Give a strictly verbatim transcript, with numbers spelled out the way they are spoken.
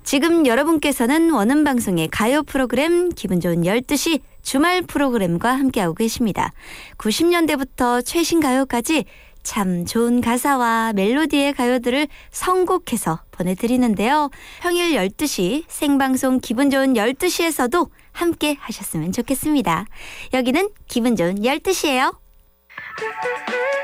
지금 여러분께서는 원음방송의 가요 프로그램 기분 좋은 열두 시 주말 프로그램과 함께하고 계십니다. 구십 년대부터 최신 가요까지 참 좋은 가사와 멜로디의 가요들을 선곡해서 보내드리는데요. 평일 열두 시 생방송 기분 좋은 열두 시에서도 함께 하셨으면 좋겠습니다. 여기는 기분 좋은 열두 시예요.